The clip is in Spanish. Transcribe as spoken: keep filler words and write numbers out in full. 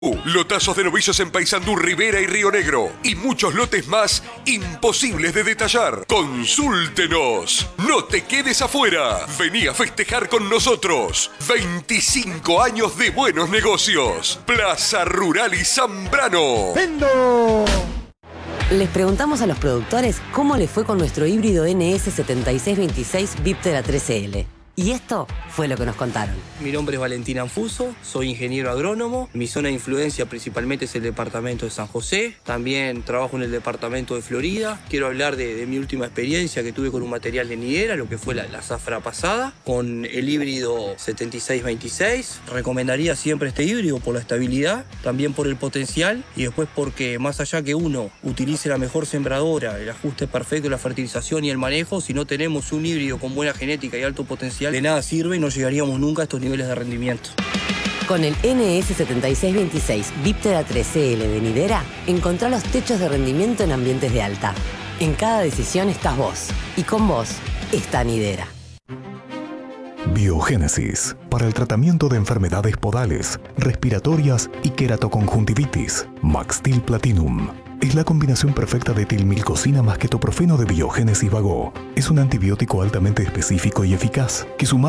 Lotazos de novillos en Paysandú, Rivera y Río Negro. Y muchos lotes más imposibles de detallar. Consúltenos. No te quedes afuera. Vení a festejar con nosotros. veinticinco años de buenos negocios. Plaza Rural y Zambrano. ¡Vendo! Les preguntamos a los productores cómo les fue con nuestro híbrido N S setenta y seis veintiséis Viptera tres L. Y esto fue lo que nos contaron. Mi nombre es Valentín Anfuso, soy ingeniero agrónomo. Mi zona de influencia principalmente es el departamento de San José. También trabajo en el departamento de Florida. Quiero hablar de, de mi última experiencia que tuve con un material de nidera, lo que fue la, la zafra pasada, con el híbrido setenta y seis veintiséis. Recomendaría siempre este híbrido por la estabilidad, también por el potencial y después porque más allá que uno utilice la mejor sembradora, el ajuste perfecto de la fertilización y el manejo, si no tenemos un híbrido con buena genética y alto potencial, de nada sirve y no llegaríamos nunca a estos niveles de rendimiento. Con el N S setenta y seis veintiséis Viptera tres L de Nidera, encontrá los techos de rendimiento en ambientes de alta. En cada decisión estás vos, y con vos está Nidera. Biogénesis, para el tratamiento de enfermedades podales, respiratorias y queratoconjuntivitis. Maxtil Platinum. Es la combinación perfecta de tilmilcosina más ketoprofeno de Biogénesis Vago. Es un antibiótico altamente específico y eficaz que suma